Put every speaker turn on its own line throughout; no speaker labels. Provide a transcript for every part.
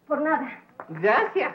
Por nada.
Gracias.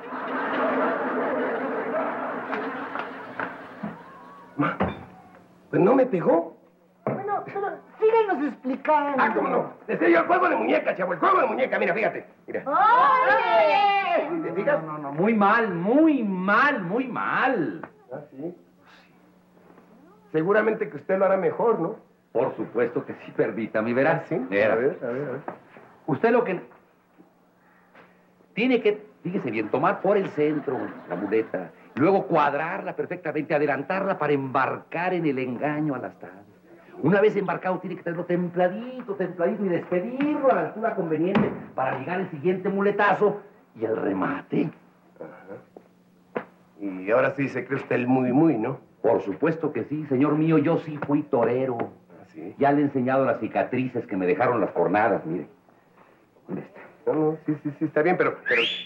Ma, pues no me pegó.
Bueno, pero síguenos explicando.
Ah, cómo no. Desde yo el juego de muñeca, chavo, el juego de muñeca. Mira, fíjate. Mira.
¡Oye!
¿Te fijas?
No, muy mal, muy mal, muy mal.
Ah, sí. Seguramente que usted lo hará mejor, ¿no?
Por supuesto que sí, permítame, verá.
¿Sí?
Verá.
A ver.
Usted lo que tiene que, fíjese bien, tomar por el centro la muleta, luego cuadrarla perfectamente, adelantarla para embarcar en el engaño a las tablas. Una vez embarcado, tiene que tenerlo templadito y despedirlo a la altura conveniente para llegar el siguiente muletazo y el remate.
Ajá. Y ahora sí se cree usted el muy, ¿no?
Por supuesto que sí, señor mío, yo sí fui torero.
¿Ah, sí?
Ya le he enseñado las cicatrices que me dejaron las jornadas, mire. ¿Dónde está?
No, sí, está bien, pero...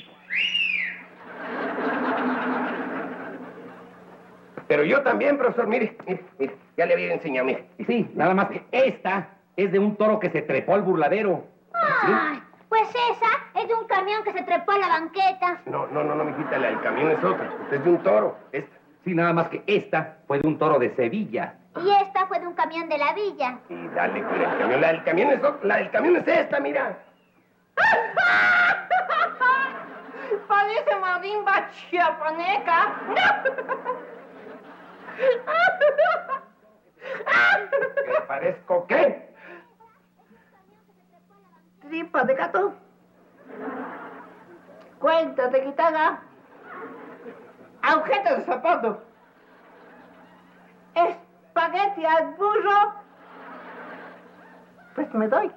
Pero yo también, profesor, mire, ya le había enseñado, mire.
Sí, nada más que esta es de un toro que se trepó al burladero.
Ay, pues esa es de un camión que se trepó a la banqueta.
No, mijita, el camión es otro. Usted es de un toro, esta.
Sí, nada más que esta fue de un toro de Sevilla.
Y esta fue de un camión de la villa.
Y dale con el camión, la del camión es esta, mira.
Parece marimba chiapaneca.
¿Qué parezco qué?
Tripa de gato. Cuenta de guitarra. Agujeta de zapato. Espagueti al burro. Pues me doy.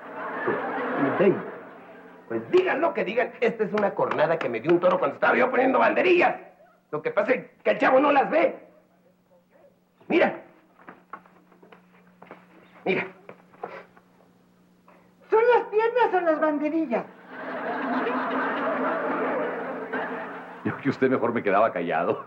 Pues digan lo que digan, esta es una cornada que me dio un toro cuando estaba yo poniendo banderillas. Lo que pasa es que el chavo no las ve. Mira.
¿Son las piernas o las banderillas?
Yo que usted mejor me quedaba callado.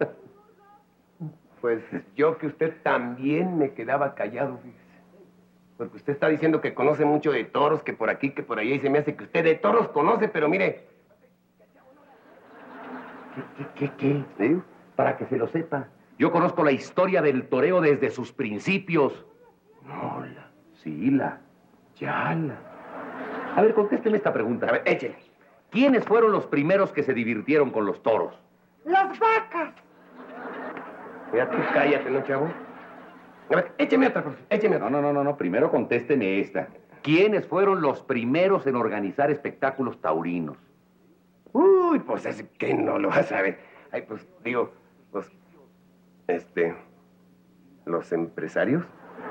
Pues yo que usted también me quedaba callado, fíjese. Porque usted está diciendo que conoce mucho de toros, que por aquí, que por allá, y se me hace que usted de toros conoce, pero mire...
¿Qué?
¿Sí?
Para que se lo sepa. Yo conozco la historia del toreo desde sus principios.
No,
Ya. A ver, contésteme esta pregunta.
A ver, échele.
¿Quiénes fueron los primeros que se divirtieron con los toros?
Las vacas.
Mira, tú cállate, ¿no, chavo? A ver, écheme otra, profesor, écheme otra.
No. Primero contésteme esta. ¿Quiénes fueron los primeros en organizar espectáculos taurinos?
Uy, pues es que no lo vas a ver. Ay, pues, digo, pues, ¿los empresarios?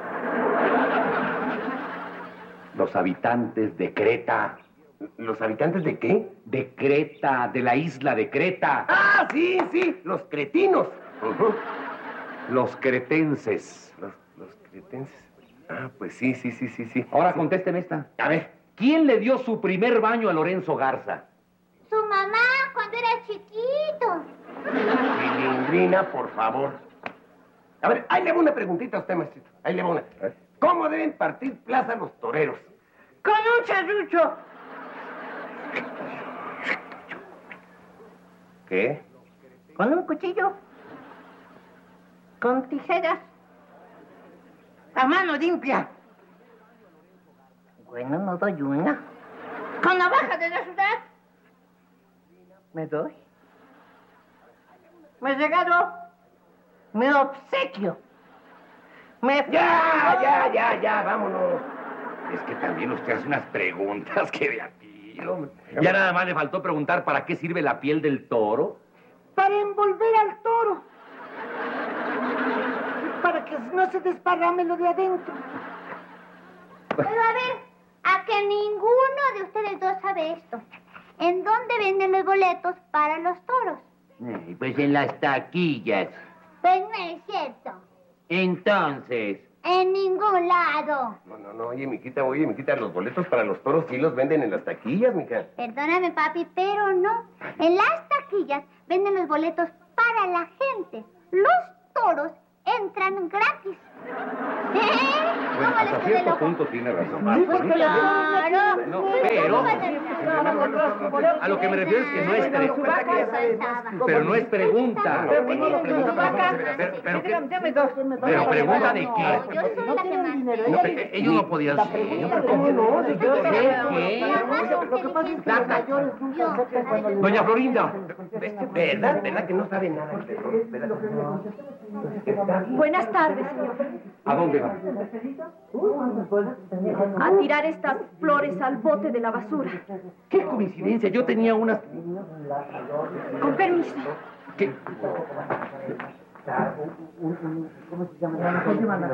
Los habitantes de Creta.
¿Los habitantes de qué?
De Creta, de la isla de Creta.
¡Ah, sí! Los cretinos. Uh-huh.
Los cretenses.
Los cretenses. Ah, pues sí.
Ahora
sí.
contésteme esta.
A ver.
¿Quién le dio su primer baño a Lorenzo Garza?
Su mamá cuando era chiquito.
Cilindrina, por favor. A ver, ahí le va una preguntita a usted, maestrito. Ahí le va una. ¿Cómo deben partir plaza los toreros?
Con un serrucho.
¿Qué?
Con un cuchillo. Con tijeras. A mano limpia. Bueno, no doy una. Con navaja de la ciudad. Me doy. Me regalo. Me obsequio.
Ya, vámonos.
Es que también usted hace unas preguntas que de aquí, hombre. Ya nada más le faltó preguntar para qué sirve la piel del toro.
Para envolver al toro. Para que no se desparrame lo de adentro.
Pero a ver, a que ninguno de ustedes dos sabe esto. ¿En dónde venden los boletos para los toros?
Pues en las taquillas.
Pues no es cierto.
Entonces...
En ningún lado.
No, oye, mijita, los boletos para los toros sí los venden en las taquillas, mija.
Perdóname, papi, pero no. En las taquillas venden los boletos para la gente. Los toros entran gratis.
Bueno, hasta cierto punto tiene razón.
Pues claro.
No, pero...
¿Cómo va a ser?
A lo que me refiero es que no es pero no es pregunta. Pero pregunta de qué.
Yo soy la que manda.
No, ellos no podían ser.
¿Cómo no? Si yo
Doña Florinda.
¿Verdad que no sabe nada de terror?
Buenas tardes, señor.
¿A dónde va?
A tirar estas flores al bote de la basura.
Qué coincidencia, yo tenía unas...
Con permiso.
¿Qué?
¿Cómo se llama?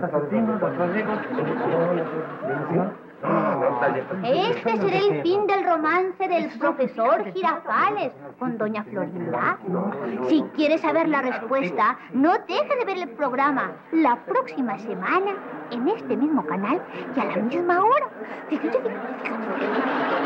Este será el fin del romance del profesor Girafales con doña Florinda. Si quiere saber la respuesta, no deje de ver el programa la próxima semana en este mismo canal y a la misma hora.